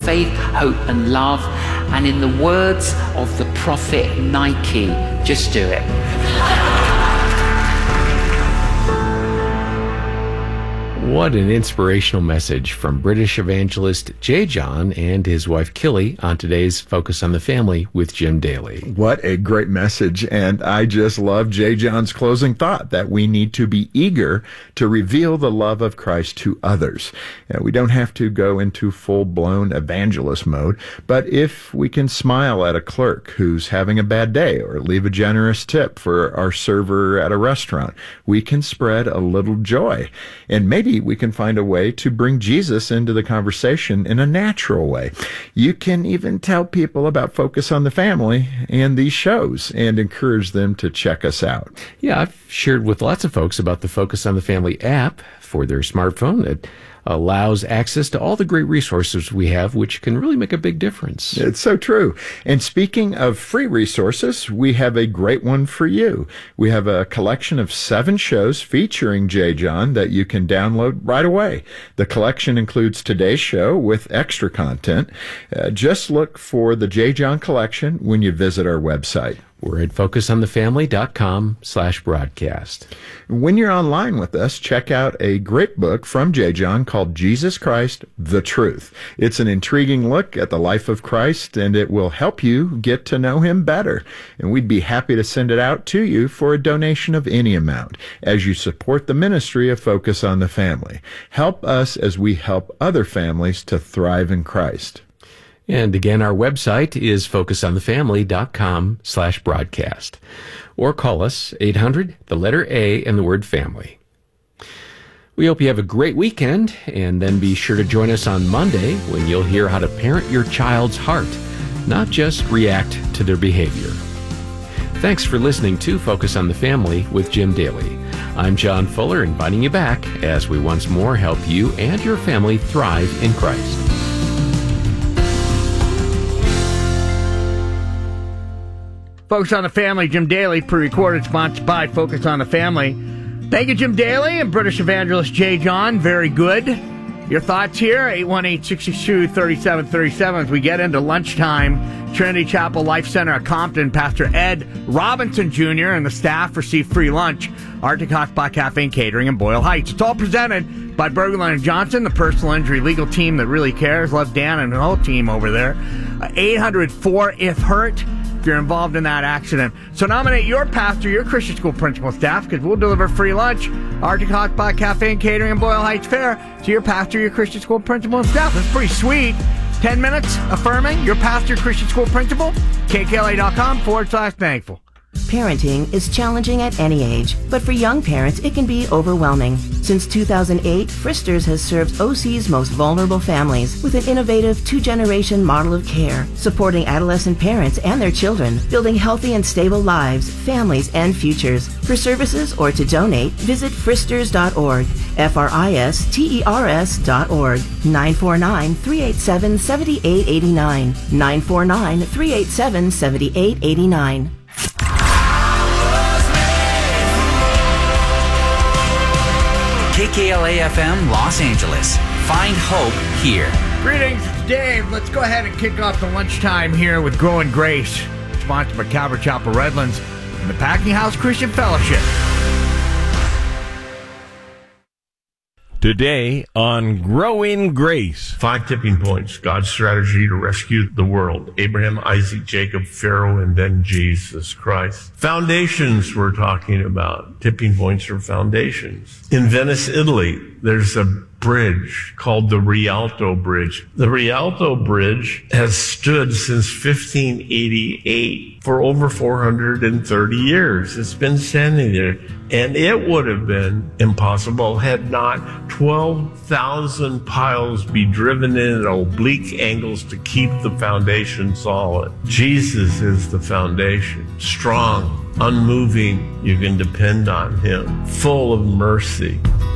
faith, hope, and love. And in the words of the prophet Nike, just do it. What an inspirational message from British evangelist J. John and his wife Killy on today's Focus on the Family with Jim Daly. What a great message. And I just love J. John's closing thought that we need to be eager to reveal the love of Christ to others. We don't have to go into full-blown evangelist mode, but if we can smile at a clerk who's having a bad day or leave a generous tip for our server at a restaurant, we can spread a little joy. And maybe we can find a way to bring Jesus into the conversation in a natural way. You can even tell people about Focus on the Family and these shows and encourage them to check us out. Yeah, I've shared with lots of folks about the Focus on the Family app for their smartphone that allows access to all the great resources we have, which can really make a big difference. It's so true. And speaking of free resources, we have a great one for you. We have a collection of 7 shows featuring J. John that you can download right away. The collection includes today's show with extra content. Just look for the J. John collection when you visit our website. We're at focusonthefamily.com/broadcast. When you're online with us, check out a great book from J. John called Jesus Christ, the Truth. It's an intriguing look at the life of Christ, and it will help you get to know him better. And we'd be happy to send it out to you for a donation of any amount as you support the ministry of Focus on the Family. Help us as we help other families to thrive in Christ. And again, our website is focusonthefamily.com/broadcast. Or call us 800, the letter A, and the word family. We hope you have a great weekend, and then be sure to join us on Monday when you'll hear how to parent your child's heart, not just react to their behavior. Thanks for listening to Focus on the Family with Jim Daly. I'm John Fuller, inviting you back as we once more help you and your family thrive in Christ. Focus on the Family, Jim Daly, pre-recorded, sponsored by Focus on the Family. Thank you, Jim Daly and British evangelist J. John. Very good. Your thoughts here, 818-662-3737. As we get into lunchtime, Trinity Chapel Life Center at Compton, Pastor Ed Robinson Jr. and the staff receive free lunch. Arctic Hot Spot Cafe and Catering in Boyle Heights. It's all presented by Berglund & Johnson, the personal injury legal team that really cares. Love Dan and the whole team over there. 800-4-IF-HURT. If you're involved in that accident. So nominate your pastor, your Christian school principal staff, because we'll deliver free lunch, Arctic Hot Spot Cafe and Catering in Boyle Heights Fair, to your pastor, your Christian school principal and staff. That's pretty sweet. 10 minutes affirming your pastor, Christian school principal, kkla.com/thankful. Parenting is challenging at any age, but for young parents, it can be overwhelming. Since 2008, Fristers has served OC's most vulnerable families with an innovative 2-generation model of care, supporting adolescent parents and their children, building healthy and stable lives, families, and futures. For services or to donate, visit fristers.org, fristers.org, 949-387-7889, 949-387-7889. KKLA-FM Los Angeles. Find hope here. Greetings, it's Dave. Let's go ahead and kick off the lunchtime here with Growing Grace, sponsored by Calvary Chapel Redlands and the Packing House Christian Fellowship. Today on Growing Grace. 5 tipping points, God's strategy to rescue the world. Abraham, Isaac, Jacob, Pharaoh, and then Jesus Christ. Foundations we're talking about. Tipping points are foundations. In Venice, Italy, there's a bridge called the Rialto Bridge. The Rialto Bridge has stood since 1588 for over 430 years. It's been standing there. And it would have been impossible had not 12,000 piles be driven in at oblique angles to keep the foundation solid. Jesus is the foundation. Strong, unmoving, you can depend on him. Full of mercy.